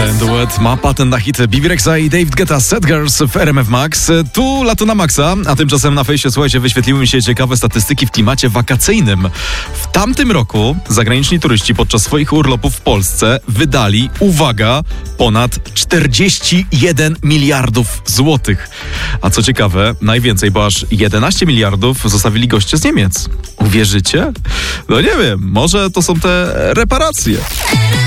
Ten duet ma patent na hity. Bibi Rexha i David Guetta, Sad Girls w RMF Max. Tu lato na maksa, a tymczasem na fejsie, słuchajcie, wyświetliły mi się ciekawe statystyki w klimacie wakacyjnym. W tamtym roku zagraniczni turyści podczas swoich urlopów w Polsce wydali, uwaga, ponad 41 miliardów złotych. A co ciekawe, najwięcej, bo aż 11 miliardów zostawili goście z Niemiec. Uwierzycie? No nie wiem, może to są te reparacje.